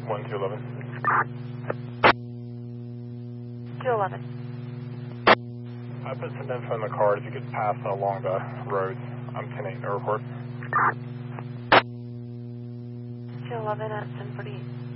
1211. 211. I put some info in the car if you could pass along the roads. I'm 10-8 airport. 211 at 1040.